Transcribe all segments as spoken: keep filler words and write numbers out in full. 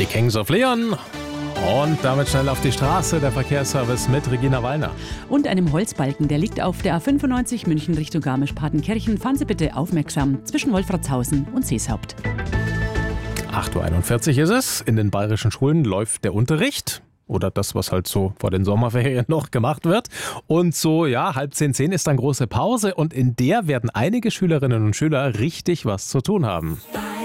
Die Kings of Leon. Und damit schnell auf die Straße, der Verkehrsservice mit Regina Wallner. Und einem Holzbalken, der liegt auf der A fünfundneunzig München Richtung Garmisch-Partenkirchen. Fahren Sie bitte aufmerksam zwischen Wolfratshausen und Seeshaupt. acht Uhr einundvierzig ist es. In den bayerischen Schulen läuft der Unterricht. Oder das, was halt so vor den Sommerferien noch gemacht wird. Und so, ja, halb zehn, zehn ist dann große Pause. Und in der werden einige Schülerinnen und Schüler richtig was zu tun haben.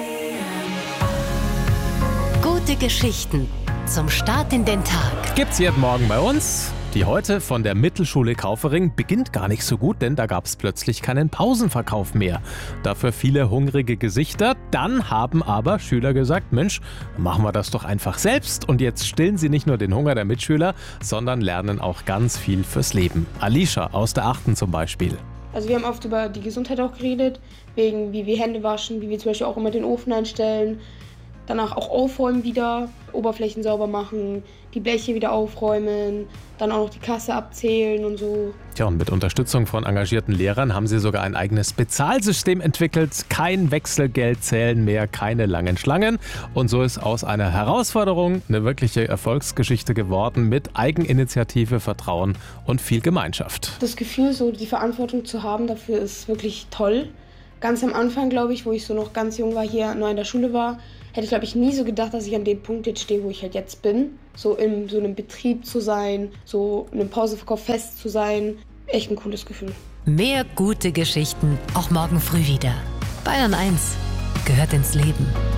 Gute Geschichten zum Start in den Tag. Gibt's jeden Morgen bei uns. Die heute von der Mittelschule Kaufering beginnt gar nicht so gut, denn da gab es plötzlich keinen Pausenverkauf mehr. Dafür viele hungrige Gesichter. Dann haben aber Schüler gesagt, Mensch, machen wir das doch einfach selbst. Und jetzt stillen sie nicht nur den Hunger der Mitschüler, sondern lernen auch ganz viel fürs Leben. Alicia aus der achten zum Beispiel. Also wir haben oft über die Gesundheit auch geredet, wegen wie wir Hände waschen, wie wir zum Beispiel auch immer den Ofen einstellen. Danach auch aufräumen wieder, Oberflächen sauber machen, die Bleche wieder aufräumen, dann auch noch die Kasse abzählen und so. Tja, und mit Unterstützung von engagierten Lehrern haben sie sogar ein eigenes Bezahlsystem entwickelt. Kein Wechselgeldzählen mehr, keine langen Schlangen. Und so ist aus einer Herausforderung eine wirkliche Erfolgsgeschichte geworden mit Eigeninitiative, Vertrauen und viel Gemeinschaft. Das Gefühl, so die Verantwortung zu haben, dafür ist wirklich toll. Ganz am Anfang, glaube ich, wo ich so noch ganz jung war, hier neu in der Schule war, hätte ich, glaube ich, nie so gedacht, dass ich an dem Punkt jetzt stehe, wo ich halt jetzt bin. So in so einem Betrieb zu sein, so in einem Pausenverkauf fest zu sein. Echt ein cooles Gefühl. Mehr gute Geschichten auch morgen früh wieder. Bayern eins gehört ins Leben.